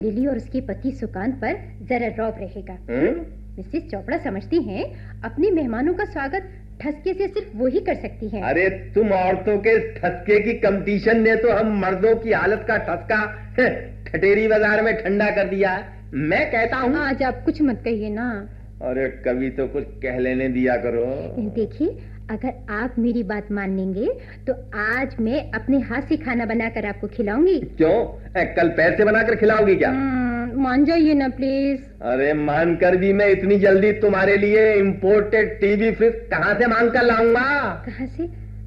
Lily और उसके पति सुकांत पर जरा रौब रहेगा। मिसेस चोपड़ा समझती हैं अपने मेहमानों का स्वागत ठसके से सिर्फ वो ही कर सकती हैं। अरे तुम औरतों के ठसके की कंपटीशन ने तो हम मर्दों की हालत का ठसका ठटेरी बाजार में ठंडा कर दिया है। मैं कहता हूँ आज आप कुछ मत कहिए ना। अरे कभी तो कुछ कह लेने दिया करो। देखिए, अगर आप मेरी बात मान लेंगे तो आज मैं अपने हाथ से खाना बनाकर आपको खिलाऊंगी। क्यों? कल पैसे बनाकर खिलाओगी क्या? मान जाइए ना प्लीज। अरे मानकर भी मैं इतनी जल्दी तुम्हारे लिए इम्पोर्टेड टीवी फ्रिज कहाँ से मांग कर लाऊंगा? कहाँ से?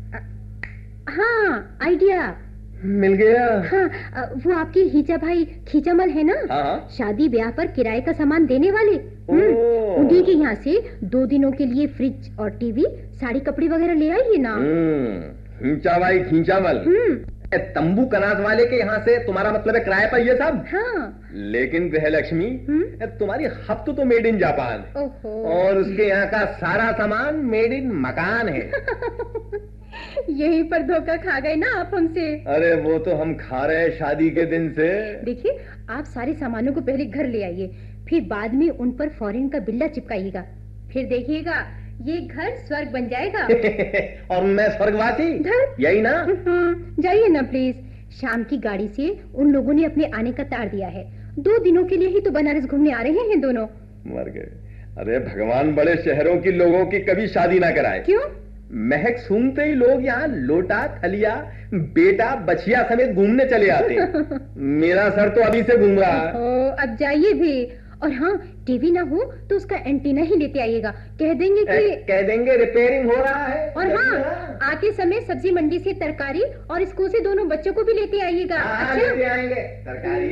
हाँ, आइडिया मिल गया। हाँ, वो आपके हीजा भाई खींचामल है ना? हाँ। शादी ब्याह पर किराए का सामान देने वाले। उन्हीं के यहाँ से 2 दिनों के लिए फ्रिज और टीवी, साड़ी कपड़े वगैरह ले आइए ना। खींचा भाई खींचामल, तंबू कनास वाले के यहाँ से तुम्हारा मतलब है किराए पर ये सब? हाँ। लेकिन गृहलक्ष्मी, तुम्हारी हफ्त तो मेड इन जापान और उसके यहाँ का सारा सामान मेड इन मकान है। यहीं पर धोखा खा गए ना आप हमसे। अरे वो तो हम खा रहे हैं शादी के दिन से। देखिए, आप सारे सामानों को पहले घर ले आइए, फिर बाद में उन पर फॉरेन का बिल्ला चिपकाइएगा। फिर देखिएगा ये घर स्वर्ग बन जाएगा। और मैं स्वर्गवासी, यही ना? जाइए ना प्लीज। शाम की गाड़ी से उन लोगों ने अपने आने का तार दिया है। 2 दिनों के लिए ही तो बनारस घूमने आ रहे हैं दोनों। मर गए। अरे भगवान बड़े शहरों की लोगों की कभी शादी ना कराए। क्यों? महक सूंघते ही लोग यहाँ लोटा थलिया बेटा बछिया समेत घूमने चले आते। मेरा सर तो अभी से घूम रहा है। अब जाइए भी। और हाँ, टीवी ना हो तो उसका एंटीना ही लेते आइएगा। कह देंगे रिपेयरिंग हो रहा है। और हाँ, आते समय सब्जी मंडी से तरकारी और स्कूल से दोनों बच्चों को भी लेते आइएगा। अच्छा? लेते आएंगे तरकारी।